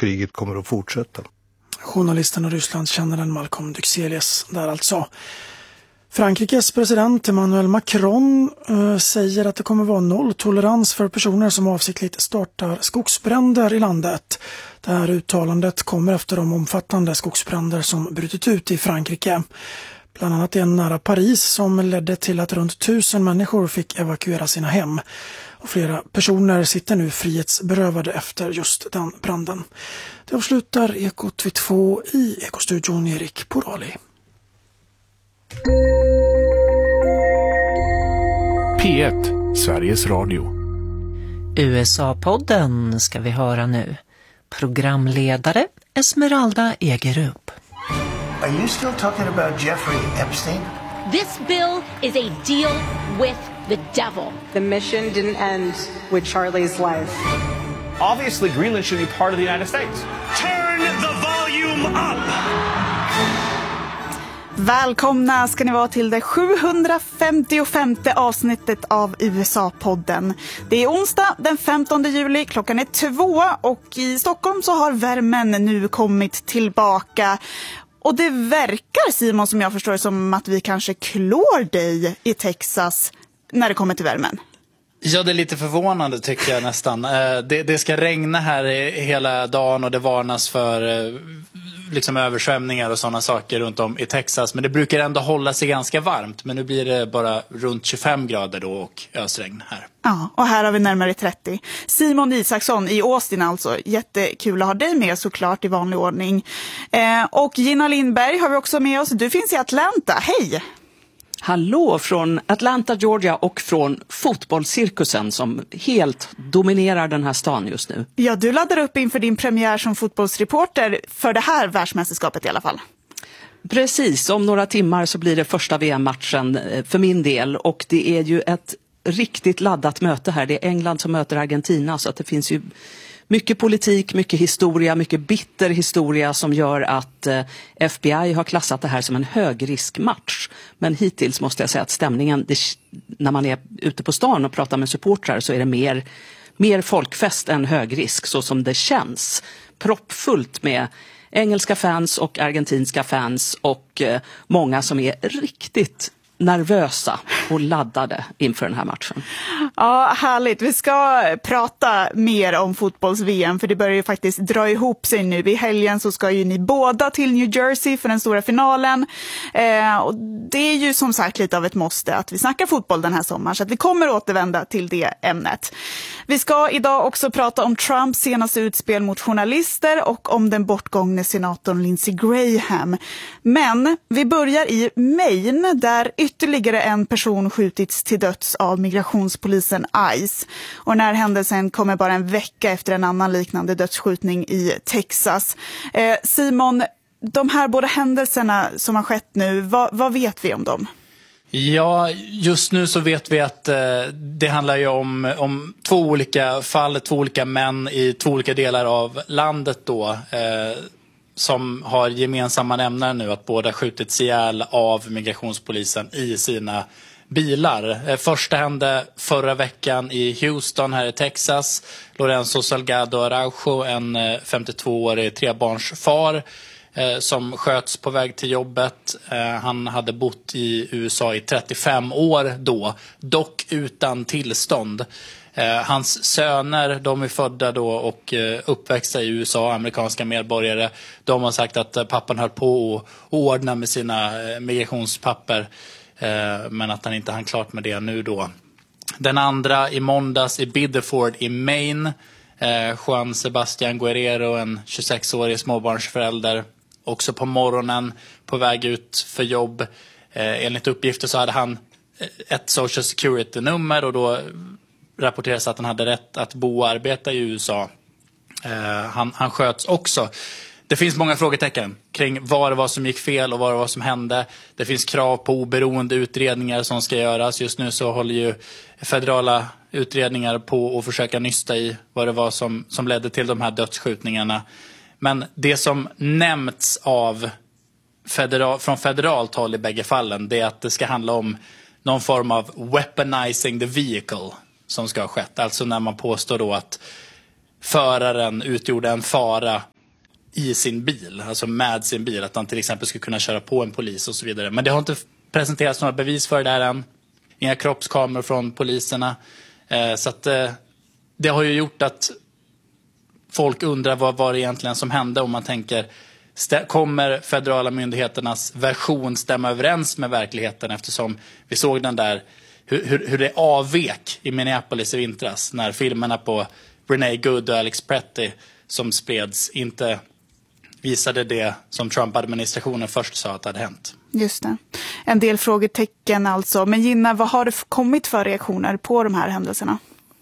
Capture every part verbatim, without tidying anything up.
kriget kommer att fortsätta. Journalisten och Rysslandskännaren Malcolm Duxelius där alltså. Frankrikes president Emmanuel Macron eh, säger att det kommer vara nolltolerans för personer som avsiktligt startar skogsbränder i landet. Det här uttalandet kommer efter de omfattande skogsbränder som brutit ut i Frankrike. Bland annat en nära Paris som ledde till att runt tusen människor fick evakuera sina hem. Och flera personer sitter nu frihetsberövade efter just den branden. Det avslutar Ekot vid två i Ekostudion Erik Porali. P ett, Sveriges Radio. U S A-podden ska vi höra nu. Programledare Esmeralda Egerup. Are you still talking about Jeffrey Epstein? This bill is a deal with the devil. The mission didn't end with Charlie's life. Obviously, Greenland should be part of the United States. Turn the volume up! Välkomna ska ni vara till det sjuhundrafemtiofemte avsnittet av U S A-podden. Det är onsdag den femtonde juli, klockan är två och i Stockholm så har värmen nu kommit tillbaka. Och det verkar, Simon, som jag förstår, som att vi kanske klår dig i Texas när det kommer till värmen. Ja, det är lite förvånande tycker jag nästan. Det, det ska regna här hela dagen och det varnas för liksom översvämningar och sådana saker runt om i Texas. Men det brukar ändå hålla sig ganska varmt. Men nu blir det bara runt tjugofem grader då och ösregn här. Ja, och här har vi närmare trettio. Simon Isaksson i Austin alltså. Jättekul att ha dig med såklart i vanlig ordning. Eh, och Gina Lindberg har vi också med oss. Du finns i Atlanta. Hej! Hallå från Atlanta, Georgia och från fotbollscirkusen som helt dominerar den här stan just nu. Ja, du laddar upp inför din premiär som fotbollsreporter för det här världsmästerskapet i alla fall. Precis, om några timmar så blir det första V M-matchen för min del och det är ju ett riktigt laddat möte här. Det är England som möter Argentina så att det finns ju mycket politik, mycket historia, mycket bitter historia som gör att eh, F B I har klassat det här som en högriskmatch. Men hittills måste jag säga att stämningen, det, när man är ute på stan och pratar med supportrar så är det mer, mer folkfest än högrisk så som det känns. Proppfullt med engelska fans och argentinska fans och eh, många som är riktigt nervösa och laddade inför den här matchen. Ja, härligt. Vi ska prata mer om fotbolls-V M för det börjar ju faktiskt dra ihop sig nu. I helgen så ska ju ni båda till New Jersey för den stora finalen. Eh, och det är ju som sagt lite av ett måste att vi snackar fotboll den här sommaren så att vi kommer återvända till det ämnet. Vi ska idag också prata om Trumps senaste utspel mot journalister och om den bortgångne senatorn Lindsey Graham. Men vi börjar i Maine där ytterligare en person skjutits till döds av migrationspolisen ICE. Och den här händelsen kommer bara en vecka efter en annan liknande dödsskjutning i Texas. Eh, Simon, de här båda händelserna som har skett nu, vad, vad vet vi om dem? Ja, just nu så vet vi att eh, det handlar ju om, om två olika fall, två olika män i två olika delar av landet då. Eh, som har gemensamma nämnare nu att båda skjutits ihjäl av migrationspolisen i sina bilar. Första hände förra veckan i Houston här i Texas. Lorenzo Salgado Araujo, en femtiotvåårig trebarnsfar som sköts på väg till jobbet. Han hade bott i U S A i trettiofem år då, dock utan tillstånd. Hans söner, de är födda då och uppväxta i U S A, amerikanska medborgare. De har sagt att pappan höll på att ordna med sina migrationspapper, men att han inte hann klart med det nu då. Den andra i måndags i Biddeford i Maine, Juan Sebastian Guerrero, en tjugosexårig småbarnsförälder, också på morgonen på väg ut för jobb. Enligt uppgifter så hade han ett social security-nummer och då rapporteras att han hade rätt att bo och arbeta i U S A. Eh, han, han sköts också. Det finns många frågetecken kring vad det var som gick fel och vad det var som hände. Det finns krav på oberoende utredningar som ska göras. Just nu så håller ju federala utredningar på att försöka nysta i vad det var som, som ledde till de här dödsskjutningarna. Men det som nämnts av federal, från federalt håll i bägge fallen, det är att det ska handla om någon form av weaponizing the vehicle som ska ha skett. Alltså när man påstår då att föraren utgjorde en fara i sin bil, alltså med sin bil, att han till exempel skulle kunna köra på en polis och så vidare. Men det har inte presenterats några bevis för det där än. Inga kroppskameror från poliserna. Eh, så att eh, det har ju gjort att folk undrar vad var det egentligen som hände, om man tänker, stä- kommer federala myndigheternas version stämma överens med verkligheten, eftersom vi såg den där hur, hur, hur det avvek i Minneapolis i vintras när filmerna på Renee Good och Alex Pretty som spreds inte visade det som Trump-administrationen först sa att hade hänt. Just det. En del frågetecken alltså. Men Gina, vad har det kommit för reaktioner på de här händelserna?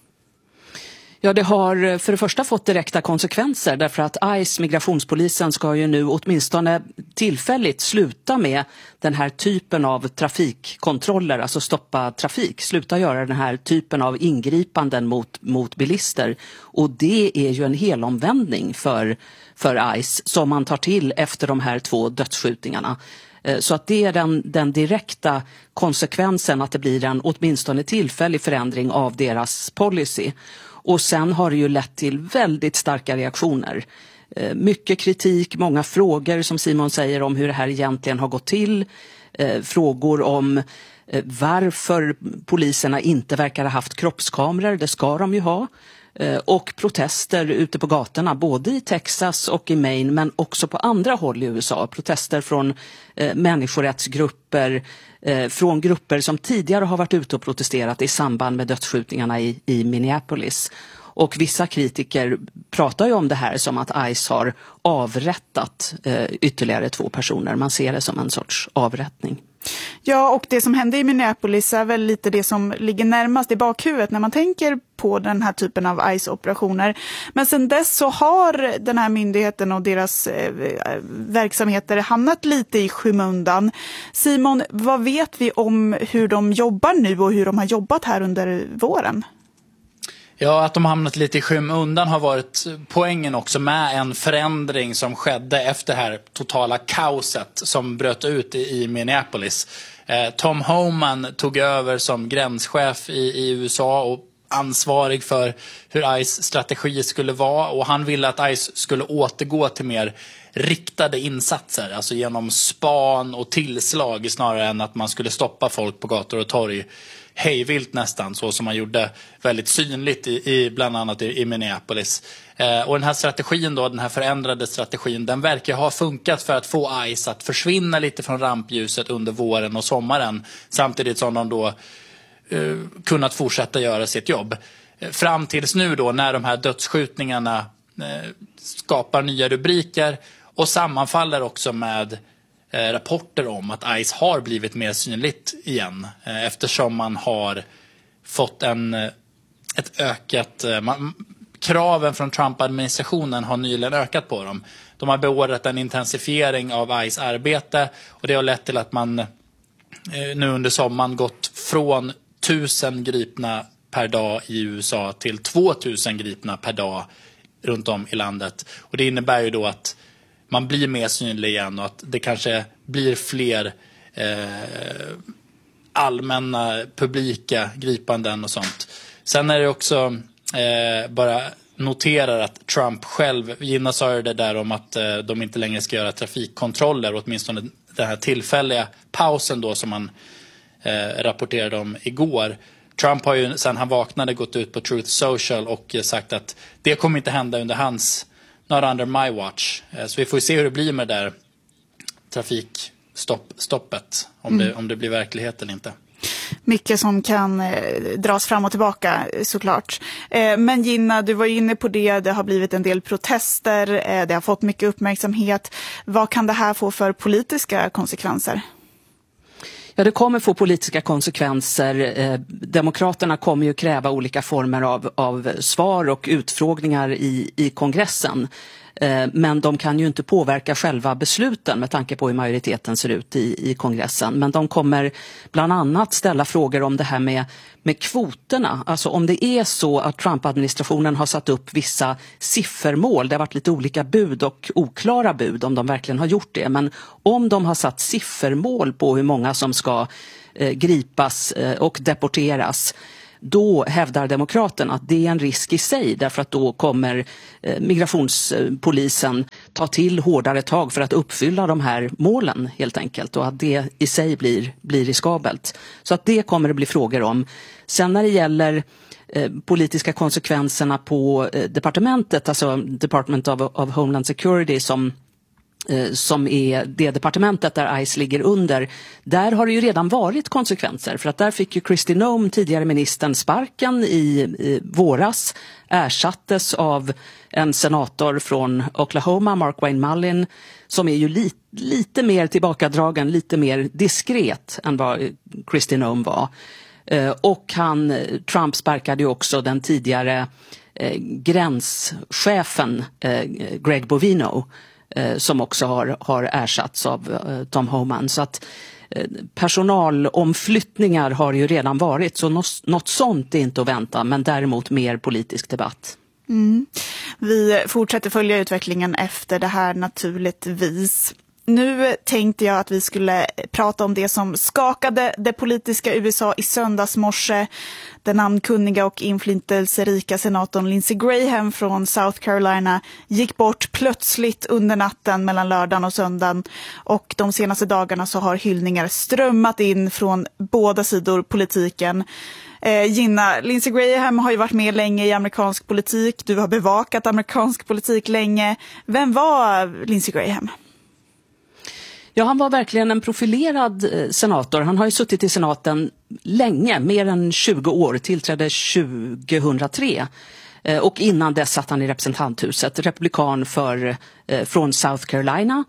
Ja, det har för det första fått direkta konsekvenser därför att ICE, migrationspolisen, ska ju nu åtminstone tillfälligt sluta med den här typen av trafikkontroller, alltså stoppa trafik, sluta göra den här typen av ingripanden mot, mot bilister. Och det är ju en helomvändning för, för ICE som man tar till efter de här två dödsskjutningarna. Så att det är den, den direkta konsekvensen, att det blir en åtminstone tillfällig förändring av deras policy. Och sen har det ju lett till väldigt starka reaktioner. Eh, mycket kritik, många frågor som Simon säger om hur det här egentligen har gått till. Eh, frågor om eh, varför poliserna inte verkar ha haft kroppskameror, det ska de ju ha. Eh, och protester ute på gatorna, både i Texas och i Maine, men också på andra håll i U S A. Protester från eh, människorättsgrupper, eh, från grupper som tidigare har varit ute och protesterat i samband med dödsskjutningarna i, i Minneapolis. Och vissa kritiker pratar ju om det här som att ICE har avrättat eh, ytterligare två personer. Man ser det som en sorts avrättning. Ja, och det som hände i Minneapolis är väl lite det som ligger närmast i bakhuvudet när man tänker på den här typen av ICE-operationer. Men sen dess så har den här myndigheten och deras eh, verksamheter hamnat lite i skymundan. Simon, vad vet vi om hur de jobbar nu och hur de har jobbat här under våren? Ja, att de hamnat lite i skymundan har varit poängen också med en förändring som skedde efter det här totala kaoset som bröt ut i Minneapolis. Eh, Tom Homan tog över som gränschef i, i U S A och ansvarig för hur ICE strategi skulle vara, och han ville att ICE skulle återgå till mer riktade insatser, alltså genom span och tillslag snarare än att man skulle stoppa folk på gator och torg hejvilt nästan, så som man gjorde väldigt synligt i, i bland annat i, i Minneapolis. Eh, och den här strategin då, den här förändrade strategin, den verkar ha funkat för att få ICE att försvinna lite från rampljuset under våren och sommaren, samtidigt som de då eh, kunnat fortsätta göra sitt jobb. Eh, fram tills nu då, när de här dödsskjutningarna eh, skapar nya rubriker och sammanfaller också med Eh, rapporter om att ICE har blivit mer synligt igen, eh, eftersom man har fått en, eh, ett ökat eh, man, kraven från Trump-administrationen har nyligen ökat på dem. De har beordrat en intensifiering av ICE arbete, och det har lett till att man eh, nu under sommaren gått från tusen gripna per dag i U S A till tvåtusen gripna per dag runt om i landet. Och det innebär ju då att man blir mer synlig igen och att det kanske blir fler eh, allmänna publika gripanden och sånt. Sen är det också eh, bara noterar att Trump själv, Gina sa det där om att eh, de inte längre ska göra trafikkontroller, åtminstone den här tillfälliga pausen då som man eh, rapporterade om igår. Trump har ju sen han vaknade gått ut på Truth Social och sagt att det kommer inte hända under hans not under my watch. Så vi får se hur det blir med det där trafikstoppet, om, mm. det, om det blir verklighet eller inte. Mycket som kan eh, dras fram och tillbaka såklart. Eh, men Gina, du var inne på det, det har blivit en del protester, eh, det har fått mycket uppmärksamhet. Vad kan det här få för politiska konsekvenser? Ja, det kommer få politiska konsekvenser. Eh, Demokraterna kommer ju kräva olika former av, av svar och utfrågningar i, i kongressen. Eh, men de kan ju inte påverka själva besluten med tanke på hur majoriteten ser ut i, i kongressen. Men de kommer bland annat ställa frågor om det här med, med kvoterna. Alltså om det är så att Trump-administrationen har satt upp vissa siffermål. Det har varit lite olika bud och oklara bud om de verkligen har gjort det. Men om de har satt siffermål på hur många som ska eh, gripas eh, och deporteras, Då hävdar demokraterna att det är en risk i sig, därför att då kommer eh, migrationspolisen ta till hårdare tag för att uppfylla de här målen helt enkelt, och att det i sig blir, blir riskabelt. Så att det kommer det bli frågor om. Sen när det gäller eh, politiska konsekvenserna på eh, departementet, alltså Department of, of Homeland Security som som är det departementet där ICE ligger under, där har det ju redan varit konsekvenser, för att där fick ju Kristi Noem, tidigare ministern, sparken i, i våras, ersattes av en senator från Oklahoma, Mark Wayne Mullin, som är ju li, lite mer tillbakadragen, lite mer diskret än vad Kristi Noem var. Och han, Trump sparkade ju också den tidigare eh, gränschefen eh, Greg Bovino, som också har, har ersatts av uh, Tom Homan. Så att uh, personalomflyttningar har ju redan varit, så något, något sånt är inte att vänta, men däremot mer politisk debatt. Mm. Vi fortsätter följa utvecklingen efter det här naturligtvis. Nu tänkte jag att vi skulle prata om det som skakade det politiska U S A i söndagsmorse. Den namnkunniga och inflytelserika senatorn Lindsey Graham från South Carolina gick bort plötsligt under natten mellan lördagen och söndagen. Och de senaste dagarna så har hyllningar strömmat in från båda sidor politiken. Eh, Gina, Lindsey Graham har ju varit med länge i amerikansk politik. Du har bevakat amerikansk politik länge. Vem var Lindsey Graham? Ja, han var verkligen en profilerad senator. Han har ju suttit i senaten länge, mer än tjugo år, tillträdde tjugohundratre. Och innan dess satt han i representanthuset, republikan för, från South Carolina.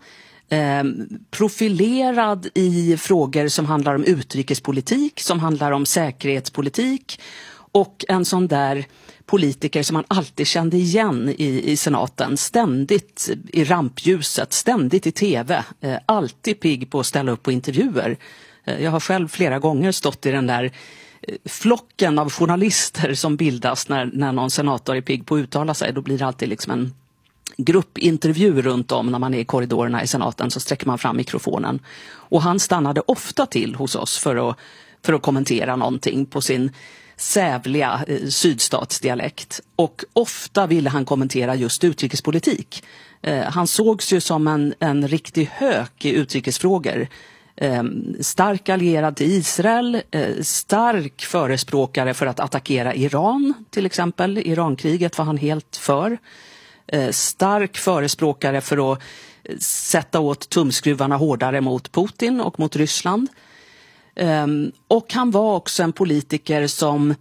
Profilerad i frågor som handlar om utrikespolitik, som handlar om säkerhetspolitik, och en sån där politiker som man alltid kände igen i, i senaten, ständigt i rampljuset, ständigt i tv, eh, alltid pigg på att ställa upp på intervjuer. Eh, jag har själv flera gånger stått i den där eh, flocken av journalister som bildas när, när någon senator är pigg på att uttala sig. Då blir det alltid liksom en gruppintervju runt om när man är i korridorerna i senaten, så sträcker man fram mikrofonen. Och han stannade ofta till hos oss för att, för att kommentera någonting på sin sävliga eh, sydstatsdialekt, och ofta ville han kommentera just utrikespolitik. Eh, han sågs ju som en, en riktig hök i utrikesfrågor. Eh, stark allierad till Israel, eh, stark förespråkare för att attackera Iran, till exempel. Irankriget var han helt för. Eh, stark förespråkare för att sätta åt tumskruvarna hårdare mot Putin och mot Ryssland. Um, och han var också en politiker som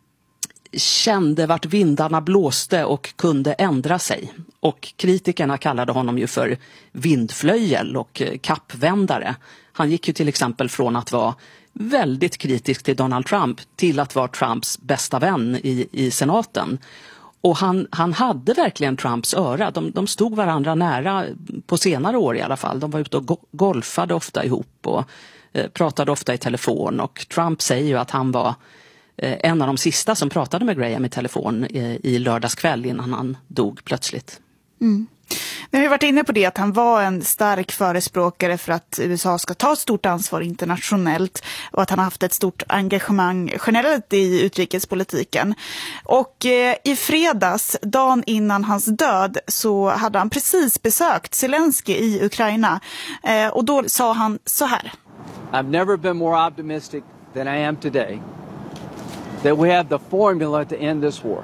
kände vart vindarna blåste och kunde ändra sig. Och kritikerna kallade honom ju för vindflöjel och kappvändare. Han gick ju till exempel från att vara väldigt kritisk till Donald Trump till att vara Trumps bästa vän i, i senaten. Och han, han hade verkligen Trumps öra. De, de stod varandra nära på senare år i alla fall. De var ute och go- golfade ofta ihop och pratade ofta i telefon, och Trump säger ju att han var en av de sista som pratade med Graham i telefon i lördagskväll innan han dog plötsligt. Mm. Vi har varit inne på det, att han var en stark förespråkare för att U S A ska ta stort ansvar internationellt, och att han har haft ett stort engagemang generellt i utrikespolitiken. Och eh, i fredags, dagen innan hans död, så hade han precis besökt Zelensky i Ukraina. Eh, och då sa han så här. I've never been more optimistic than I am today that we have the formula to end this war.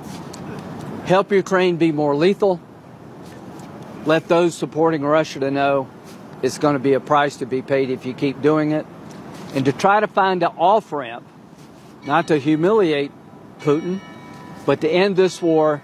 Help Ukraine be more lethal. Let those supporting Russia to know it's going to be a price to be paid if you keep doing it. And to try to find an off-ramp, not to humiliate Putin, but to end this war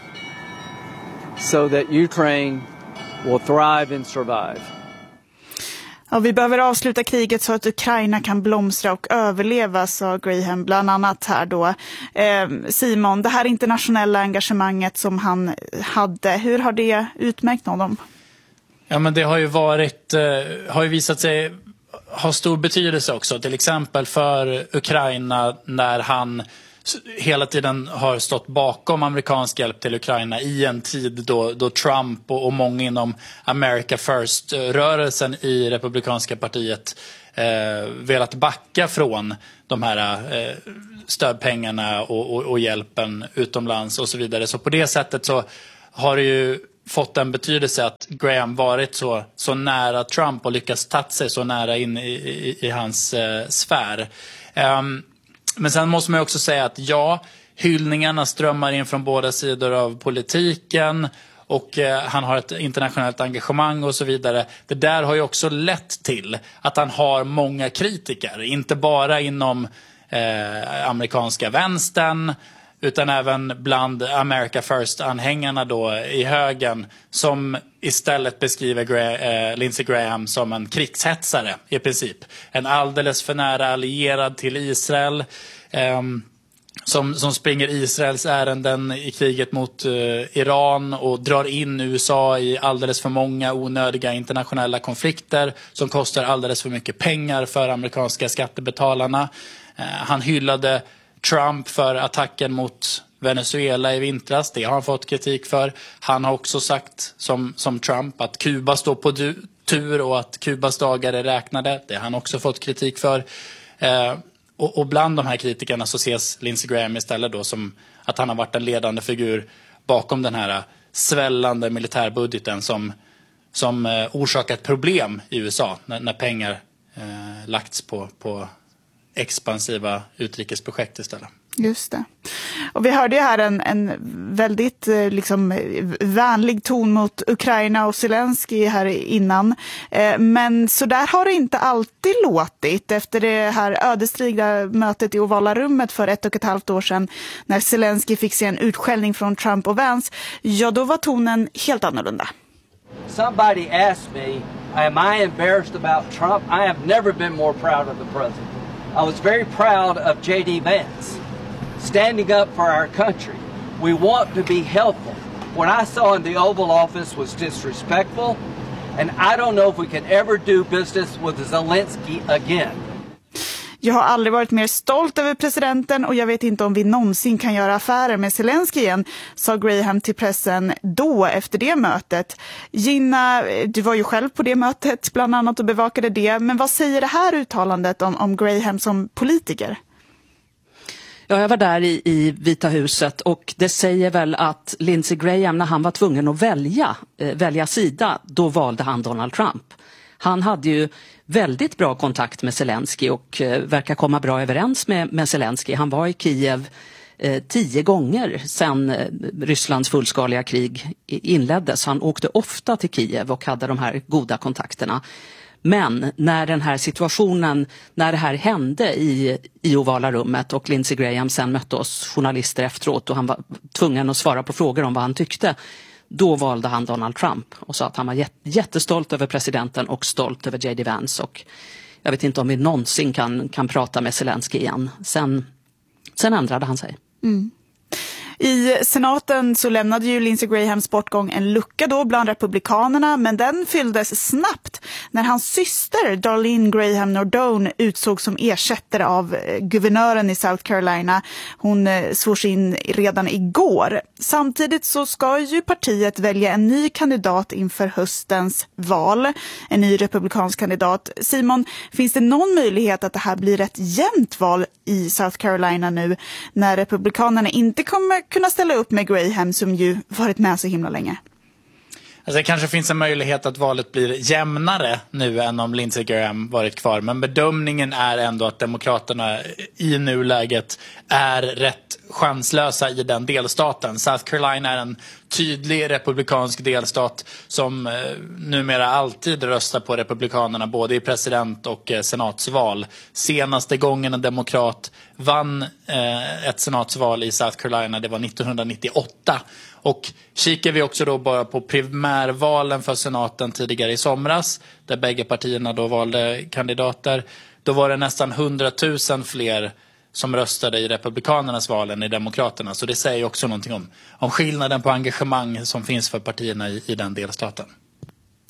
so that Ukraine will thrive and survive. Ja, vi behöver avsluta kriget så att Ukraina kan blomstra och överleva, sa Graham bland annat här då. Eh, Simon, det här internationella engagemanget som han hade, hur har det utmärkt honom? Ja, men det har ju varit, eh, har ju visat sig ha stor betydelse också, till exempel för Ukraina när han hela tiden har stått bakom amerikansk hjälp till Ukraina i en tid då, då Trump och, och många inom America First-rörelsen i Republikanska partiet eh, velat backa från de här eh, stödpengarna och, och, och hjälpen utomlands och så vidare. Så på det sättet så har det ju fått en betydelse att Graham varit så, så nära Trump och lyckats ta sig så nära in i, i, i hans eh, sfär. Um, men sen måste man också säga att ja, hyllningarna strömmar in från båda sidor av politiken och eh, han har ett internationellt engagemang och så vidare. Det där har ju också lett till att han har många kritiker, inte bara inom eh, amerikanska vänstern utan även bland America First-anhängarna då i högen som istället beskriver Gra- eh, Lindsey Graham som en krigshetsare i princip. En alldeles för nära allierad till Israel eh, som, som springer Israels ärenden i kriget mot eh, Iran och drar in U S A i alldeles för många onödiga internationella konflikter som kostar alldeles för mycket pengar för amerikanska skattebetalarna. Eh, han hyllade Trump för attacken mot Venezuela i vintras. Det har han fått kritik för. Han har också sagt som, som Trump att Kuba står på du, tur och att Kubas dagar är räknade. Det har han också fått kritik för. Eh, och, och bland de här kritikerna så ses Lindsey Graham istället då som att han har varit en ledande figur bakom den här svällande militärbudgeten som, som eh, orsakat problem i U S A när, när pengar eh, lagts på, på expansiva utrikesprojekt istället. Just det. Och vi hörde ju här en, en väldigt liksom, vänlig ton mot Ukraina och Zelensky här innan. Eh, men så där har det inte alltid låtit efter det här ödesdigra mötet i Ovala rummet för ett och ett halvt år sedan när Zelensky fick se en utskällning från Trump och Vance. Ja, då var tonen helt annorlunda. Somebody asked me, am I embarrassed about Trump? I have never been more proud of the president. I was very proud of J D Vance, standing up for our country. We want to be helpful. What I saw in the Oval Office was disrespectful, and I don't know if we can ever do business with Zelensky again. Jag har aldrig varit mer stolt över presidenten och jag vet inte om vi någonsin kan göra affärer med Zelensky igen, sa Graham till pressen då efter det mötet. Gina, du var ju själv på det mötet bland annat och bevakade det. Men vad säger det här uttalandet om, om Graham som politiker? Ja, jag var där i, i Vita huset och det säger väl att Lindsey Graham när han var tvungen att välja, eh, välja sida, då valde han Donald Trump. Han hade ju väldigt bra kontakt med Zelensky och eh, verkar komma bra överens med, med Zelensky. Han var i Kiev eh, tio gånger sedan eh, Rysslands fullskaliga krig inleddes. Han åkte ofta till Kiev och hade de här goda kontakterna. Men när den här situationen, när det här hände i, i Ovala rummet och Lindsey Graham sen mötte oss journalister efteråt och han var tvungen att svara på frågor om vad han tyckte, då valde han Donald Trump och sa att han var jättestolt över presidenten och stolt över J D Vance. Och jag vet inte om vi någonsin kan, kan prata med Zelensky igen. Sen, sen ändrade han sig. Mm. I senaten så lämnade ju Lindsey Grahams bortgång en lucka då bland republikanerna, men den fylldes snabbt när hans syster Darlene Graham Nardone utsågs som ersättare av guvernören i South Carolina. Hon svors in redan igår. Samtidigt så ska ju partiet välja en ny kandidat inför höstens val, en ny republikansk kandidat. Simon, finns det någon möjlighet att det här blir ett jämnt val i South Carolina nu när republikanerna inte kommer kunna ställa upp med Graham som ju varit med så himla länge? Alltså det kanske finns en möjlighet att valet blir jämnare nu än om Lindsey Graham varit kvar. Men bedömningen är ändå att demokraterna i nuläget är rätt chanslösa i den delstaten. South Carolina är en tydlig republikansk delstat som eh, numera alltid röstar på republikanerna både i president- och eh, senatsval. Senaste gången en demokrat vann eh, ett senatsval i South Carolina, det var nittonhundranittioåtta. Och kikar vi också då bara på primärvalen för senaten tidigare i somras, där bägge partierna då valde kandidater, då var det nästan hundratusen fler som röstade i republikanernas val än i demokraterna. Så det säger också någonting om, om skillnaden på engagemang som finns för partierna i, i den delstaten.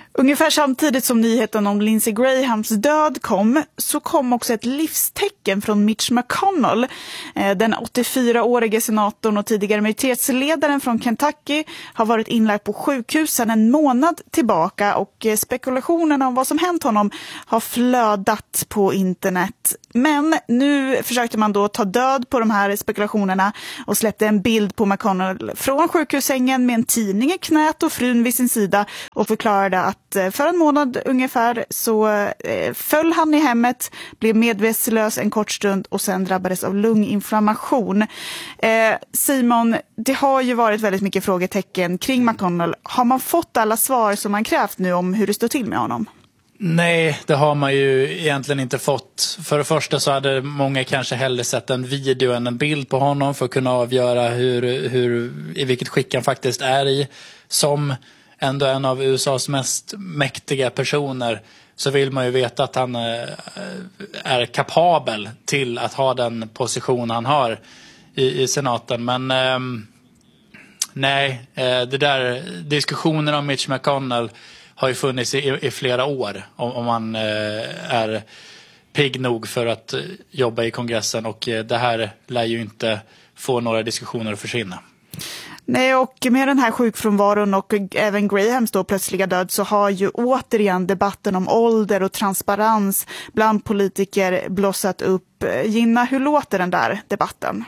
Ungefär samtidigt som nyheten om Lindsey Grahams död kom så kom också ett livstecken från Mitch McConnell. Den åttiofyraårige senatorn och tidigare majoritetsledaren från Kentucky har varit inlagd på sjukhus sedan en månad tillbaka och spekulationerna om vad som hänt honom har flödat på internet. Men nu försökte man då ta död på de här spekulationerna och släppte en bild på McConnell från sjukhussängen med en tidning i knät och frun vid sin sida och förklarade att för en månad ungefär så eh, föll han i hemmet, blev medvetslös en kort stund och sen drabbades av lunginflammation. Eh, Simon, det har ju varit väldigt mycket frågetecken kring McConnell. Har man fått alla svar som man krävt nu om hur det står till med honom? Nej, det har man ju egentligen inte fått. För det första så hade många kanske hellre sett en video än en bild på honom för att kunna avgöra hur, hur, i vilket skick han faktiskt är i. Som ändå en av U S A:s mest mäktiga personer så vill man ju veta att han är kapabel till att ha den position han har i, i senaten. Men eh, nej, det där diskussionen om Mitch McConnell har ju funnits i, i flera år om, om man eh, är pigg nog för att jobba i kongressen, och eh, det här lär ju inte få några diskussioner att försvinna. Nej, och med den här sjukfrånvaron och även Grahams då plötsliga död så har ju återigen debatten om ålder och transparens bland politiker blossat upp. Gina, hur låter den där debatten?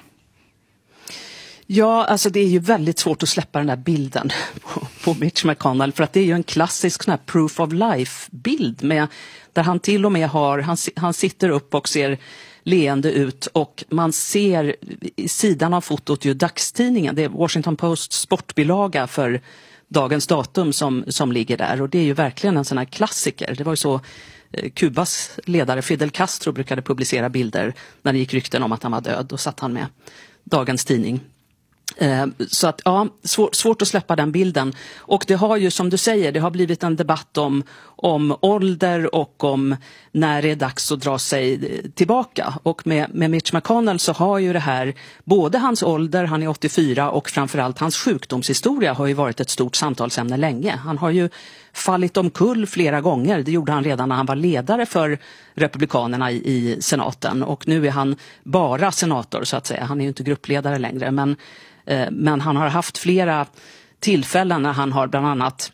Ja, alltså det är ju väldigt svårt att släppa den där bilden på, på Mitch McConnell, för att det är ju en klassisk sån här proof of life-bild med, där han till och med har, han, han sitter upp och ser leende ut och man ser i sidan av fotot ju dagstidningen, det är Washington Post sportbilaga för dagens datum som, som ligger där, och det är ju verkligen en sån här klassiker. Det var ju så eh, Kubas ledare Fidel Castro brukade publicera bilder när det gick rykten om att han var död, då satt han med dagens tidning. Så att ja, svår, svårt att släppa den bilden. Och det har ju, som du säger, det har blivit en debatt om, om ålder och om när det är dags att dra sig tillbaka. Och med, med Mitch McConnell så har ju det här, både hans ålder, han är åttiofyra, och framförallt hans sjukdomshistoria har ju varit ett stort samtalsämne länge. Han har ju fallit omkull flera gånger. Det gjorde han redan när han var ledare för republikanerna i, i senaten. Och nu är han bara senator så att säga. Han är ju inte gruppledare längre, men Men han har haft flera tillfällen när han har bland annat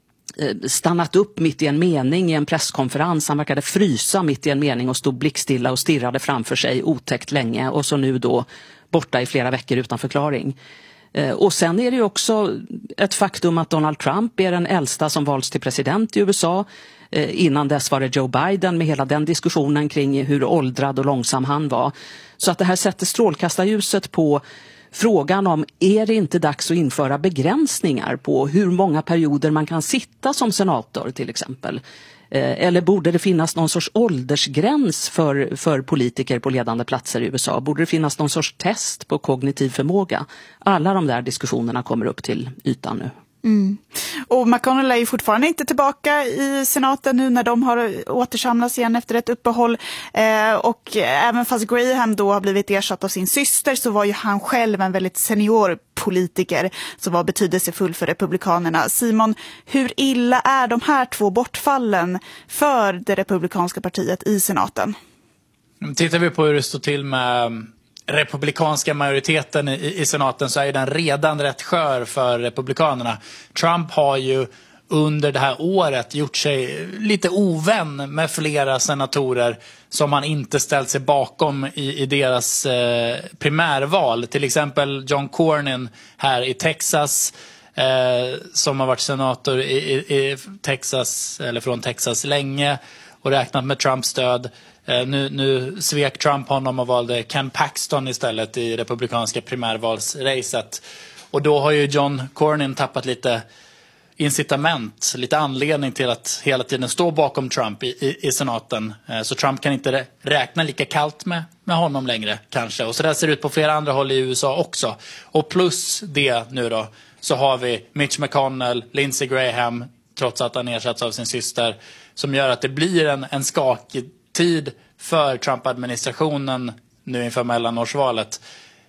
stannat upp mitt i en mening i en presskonferens. Han verkade frysa mitt i en mening och stod blickstilla och stirrade framför sig otäckt länge. Och så nu då borta i flera veckor utan förklaring. Och sen är det ju också ett faktum att Donald Trump är den äldsta som valts till president i U S A. Innan dess var det Joe Biden med hela den diskussionen kring hur åldrad och långsam han var. Så att det här sätter strålkastarljuset på frågan om, är det inte dags att införa begränsningar på hur många perioder man kan sitta som senator till exempel? Eller borde det finnas någon sorts åldersgräns för, för politiker på ledande platser i U S A? Borde det finnas någon sorts test på kognitiv förmåga? Alla de där diskussionerna kommer upp till ytan nu. Mm. Och McConnell är ju fortfarande inte tillbaka i senaten nu när de har återsamlats igen efter ett uppehåll. Eh, och även fast Graham då har blivit ersatt av sin syster så var ju han själv en väldigt senior politiker som var betydelsefull för republikanerna. Simon, hur illa är de här två bortfallen för det republikanska partiet i senaten? Tittar vi på hur det står till med republikanska majoriteten i, i senaten så är den redan rätt skör för republikanerna. Trump har ju under det här året gjort sig lite ovän med flera senatorer som han inte ställt sig bakom i, i deras eh, primärval. Till exempel John Cornyn här i Texas eh, som har varit senator i, i, i Texas, eller från Texas länge och räknat med Trumps stöd. Uh, nu, nu svek Trump honom och valde Ken Paxton istället i republikanska primärvalsracet. Och då har ju John Cornyn tappat lite incitament, lite anledning till att hela tiden stå bakom Trump i, i, i senaten. Uh, så Trump kan inte räkna lika kallt med, med honom längre kanske. Och så där ser det ut på flera andra håll i U S A också. Och plus det nu då så har vi Mitch McConnell, Lindsey Graham, trots att han ersatts av sin syster, som gör att det blir en, en skakig tid för Trump-administrationen nu inför mellanårsvalet,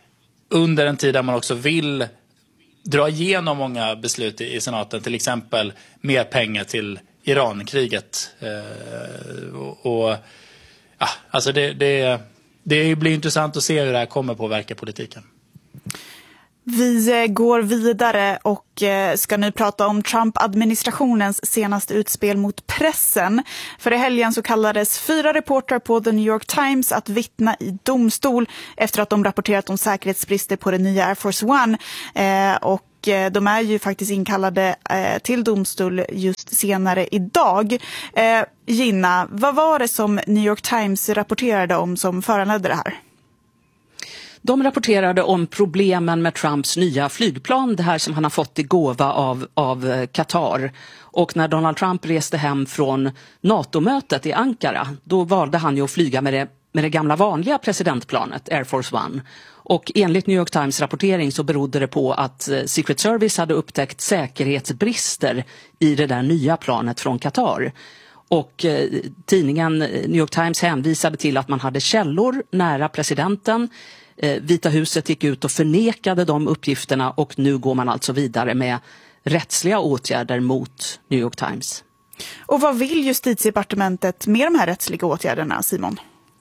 under en tid där man också vill dra igenom många beslut i senaten, till exempel mer pengar till Irankriget. Eh, och, och ja, alltså det, det, det blir intressant att se hur det här kommer påverka politiken. Vi går vidare och ska nu prata om Trump-administrationens senaste utspel mot pressen. För i helgen så kallades fyra reportrar på The New York Times att vittna i domstol efter att de rapporterat om säkerhetsbrister på den nya Air Force One. Eh, och de är ju faktiskt inkallade eh, till domstol just senare idag. Eh, Gina, vad var det som New York Times rapporterade om som föranledde det här? De rapporterade om problemen med Trumps nya flygplan, det här som han har fått i gåva av, av Qatar. Och när Donald Trump reste hem från NATO-mötet i Ankara, då valde han ju att flyga med det, med det gamla vanliga presidentplanet, Air Force One. Och enligt New York Times rapportering så berodde det på att Secret Service hade upptäckt säkerhetsbrister i det där nya planet från Qatar. Och eh, tidningen New York Times hänvisade till att man hade källor nära presidenten. Eh, Vita huset gick ut och förnekade de uppgifterna och nu går man alltså vidare med rättsliga åtgärder mot New York Times. Och vad vill justitiedepartementet med de här rättsliga åtgärderna, Simon?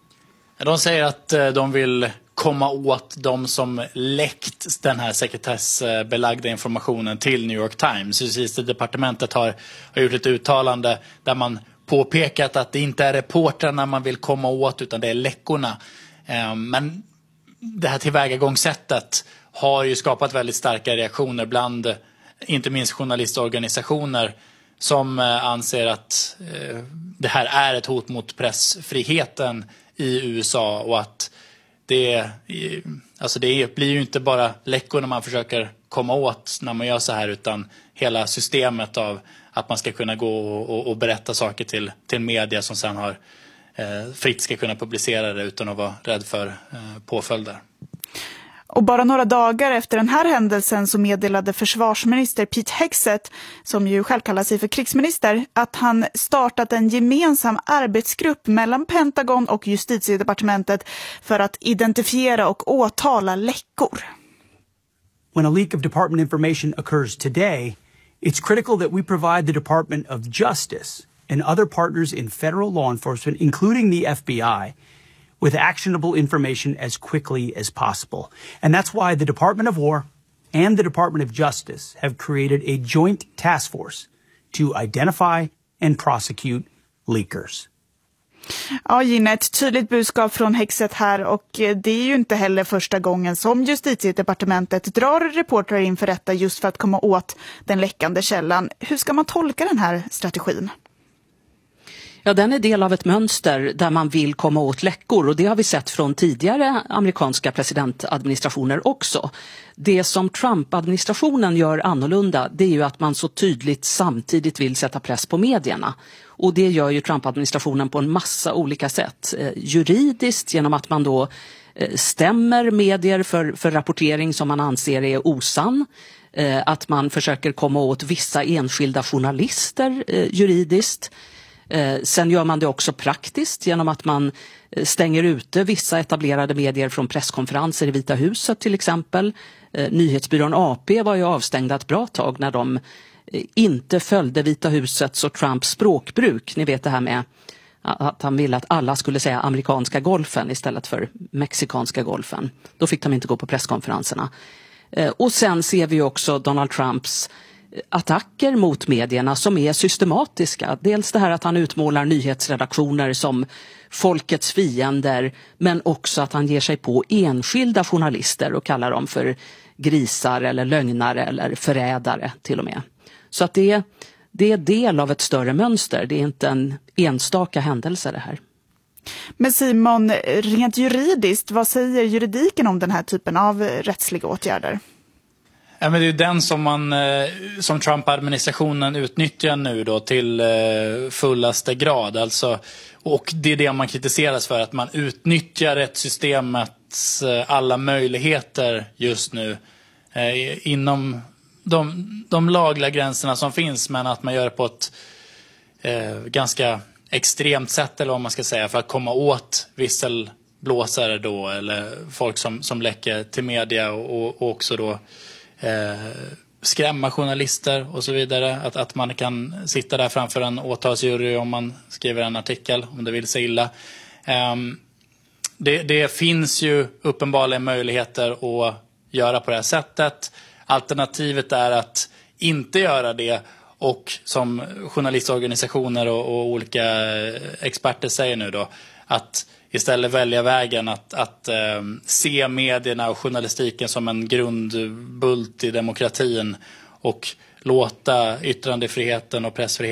De säger att de vill komma åt de som läckt den här sekretessbelagda informationen till New York Times. Justitiedepartementet har, har gjort ett uttalande där man påpekat att det inte är reportrarna man vill komma åt utan det är läckorna. Men det här tillvägagångssättet har ju skapat väldigt starka reaktioner bland inte minst journalistorganisationer som anser att det här är ett hot mot pressfriheten i U S A och att det, alltså det blir ju inte bara läckor när man försöker komma åt när man gör så här utan hela systemet av att man ska kunna gå och, och, och berätta saker till, till media som sen har eh, fritt ska kunna publicera det utan att vara rädd för eh, påföljder. Och bara några dagar efter den här händelsen så meddelade försvarsminister Pete Hegseth, som ju själv kallar sig för krigsminister, att han startat en gemensam arbetsgrupp mellan Pentagon och justitiedepartementet för att identifiera och åtala läckor. When a leak of department information occurs today, it's critical that we provide the Department of Justice and other partners in federal law enforcement, including the F B I, with actionable information as quickly as possible. And that's why the Department of War and the Department of Justice have created a joint task force to identify and prosecute leakers. Ja, Gina, ett tydligt budskap från Hegseth här och det är ju inte heller första gången som justitiedepartementet drar reportrar inför rätta just för att komma åt den läckande källan. Hur ska man tolka den här strategin? Ja, den är del av ett mönster där man vill komma åt läckor och det har vi sett från tidigare amerikanska presidentadministrationer också. Det som Trump-administrationen gör annorlunda det är ju att man så tydligt samtidigt vill sätta press på medierna. Och det gör ju Trump-administrationen på en massa olika sätt. Eh, juridiskt genom att man då eh, stämmer medier för, för rapportering som man anser är osann. Eh, att man försöker komma åt vissa enskilda journalister eh, juridiskt. Eh, sen gör man det också praktiskt genom att man eh, stänger ute vissa etablerade medier från presskonferenser i Vita huset till exempel. Eh, nyhetsbyrån A P var ju avstängda ett bra tag när de eh, inte följde Vita husets och Trumps språkbruk. Ni vet det här med att han ville att alla skulle säga amerikanska golfen istället för mexikanska golfen. Då fick de inte gå på presskonferenserna. Eh, och sen ser vi också Donald Trumps attacker mot medierna som är systematiska. Dels det här att han utmålar nyhetsredaktioner som folkets fiender men också att han ger sig på enskilda journalister och kallar dem för grisar eller lögnare eller förrädare till och med. Så att det, det är del av ett större mönster. Det är inte en enstaka händelse det här. Men Simon, rent juridiskt, vad säger juridiken om den här typen av rättsliga åtgärder? Ja, men det är den som, man, som Trump-administrationen utnyttjar nu då till fullaste grad. Alltså, och det är det man kritiseras för, att man utnyttjar rättssystemets alla möjligheter just nu eh, inom de, de lagliga gränserna som finns, men att man gör det på ett eh, ganska extremt sätt eller vad man ska säga för att komma åt visselblåsare då, eller folk som, som läcker till media och, och också då Eh, skrämma journalister och så vidare. Att, att man kan sitta där framför en åtalsjury om man skriver en artikel, om det vill sig illa. Um, det, det finns ju uppenbarligen möjligheter att göra på det här sättet. Alternativet är att inte göra det, och som journalistorganisationer och, och olika experter säger nu då, att istället välja vägen att, att eh, se medierna och journalistiken som en grundbult i demokratin och låta yttrandefriheten och pressfriheten